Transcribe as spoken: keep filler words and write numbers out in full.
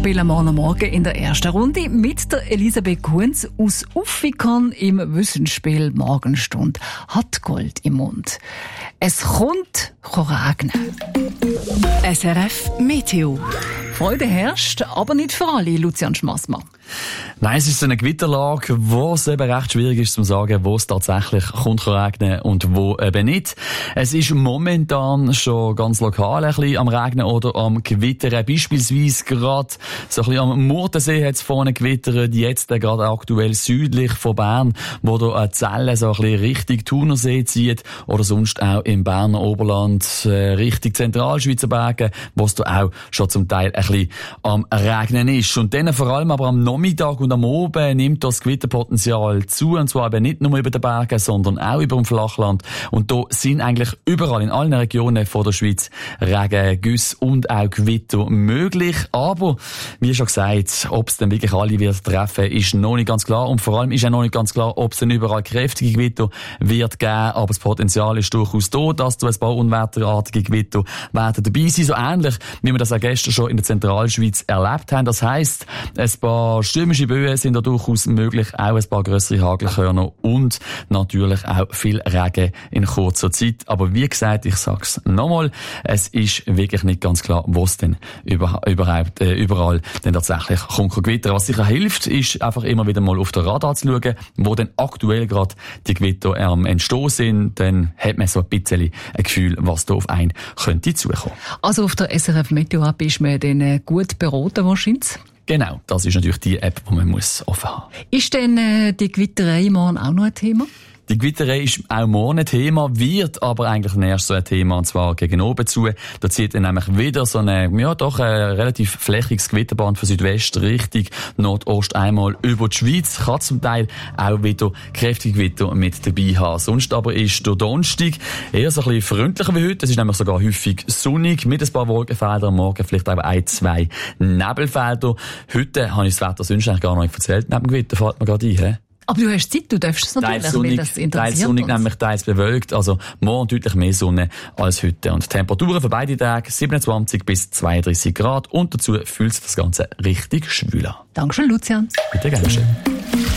spielen morgen am Morgen in der ersten Runde mit der Elisabeth Kunz aus Uffikon im Wissensspiel Morgenstunde. Hat Gold im Mund. Es kommt regnen. S R F Meteo. Freude herrscht, aber nicht für alle, Lucian Schmassmann. Nein, es ist so eine Gewitterlage, wo es eben recht schwierig ist zu sagen, wo es tatsächlich kommt regnen und wo eben nicht. Es ist momentan schon ganz lokal ein bisschen am Regnen oder am Gewittern. Beispielsweise gerade so ein bisschen am Murtensee hat es vorne gewittert, jetzt gerade aktuell südlich von Bern, wo da eine Zelle so ein bisschen Richtung Thunersee zieht oder sonst auch im Berner Oberland äh, Richtung Zentralschweizer Berge, wo es da auch schon zum Teil ein bisschen am Regnen ist. Und dann vor allem aber am Nachmittag und am Abend nimmt das Gewitterpotenzial zu, und zwar eben nicht nur über den Bergen, sondern auch über dem Flachland. Und da sind eigentlich überall in allen Regionen von der Schweiz Regen, Güsse und auch Gewitter möglich. Aber, wie schon gesagt, ob es dann wirklich alle wird treffen, ist noch nicht ganz klar. Und vor allem ist auch noch nicht ganz klar, ob es dann überall kräftige Gewitter wird geben. Aber das Potenzial ist durchaus da, dass da ein paar unwetterartige Gewitter werden dabei sein. So ähnlich, wie wir das auch gestern schon in der Zentralschweiz erlebt haben. Das heisst, ein paar stürmische Böen sind da durchaus möglich, auch ein paar grössere Hagelkörner und natürlich auch viel Regen in kurzer Zeit. Aber wie gesagt, ich sag's nochmal, es ist wirklich nicht ganz klar, wo es denn über, überhaupt äh, überall denn tatsächlich kommt Gewitter. Was sicher hilft, ist einfach immer wieder mal auf den Radar zu schauen, wo denn aktuell gerade die Gewitter am Entstehen sind. Dann hat man so ein bisschen ein Gefühl, was da auf einen könnte zukommen. Also auf der S R F Meteo App ist man dann gut beraten wahrscheinlich? Genau, das ist natürlich die App, die man muss offen haben muss. Ist denn äh, die Gewitterei morgen auch noch ein Thema? Die Gewitterei ist auch morgen ein Thema, wird aber eigentlich erst so ein Thema, und zwar gegen oben zu. Da zieht dann nämlich wieder so eine, ja doch, ein relativ flächiges Gewitterband von Südwest Richtung Nordost einmal über die Schweiz. Kann zum Teil auch wieder kräftige Gewitter mit dabei haben. Sonst aber ist der Donnerstag eher so ein bisschen freundlicher wie heute. Es ist nämlich sogar häufig sonnig, mit ein paar Wolkenfeldern am Morgen, vielleicht auch ein, zwei Nebelfelder. Heute habe ich das Wetter sonst eigentlich gar noch nicht erzählt, neben Gewitter fällt mir gerade ein, he? Aber du hast Zeit, du darfst es natürlich, sonnig, weil das interessiert teils sonnig, uns. nämlich teils bewölkt, also morgen deutlich mehr Sonne als heute. Und Temperaturen für beide Tage siebenundzwanzig bis zweiunddreissig Grad und dazu fühlt sich das Ganze richtig schwül an. Dankeschön, Lucian. Bitte gerne schön.